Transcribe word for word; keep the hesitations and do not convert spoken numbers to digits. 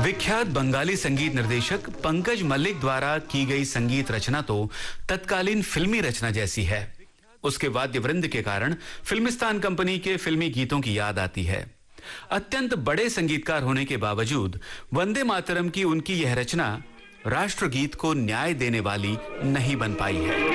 विख्यात बंगाली संगीत निर्देशक पंकज मल्लिक द्वारा की गई संगीत रचना तो तत्कालीन फिल्मी रचना जैसी है। उसके वाद्य वृंद के कारण फिल्मिस्तान कंपनी के फिल्मी गीतों की याद आती है। अत्यंत बड़े संगीतकार होने के बावजूद वंदे मातरम की उनकी यह रचना राष्ट्रगीत को न्याय देने वाली नहीं बन पाई है।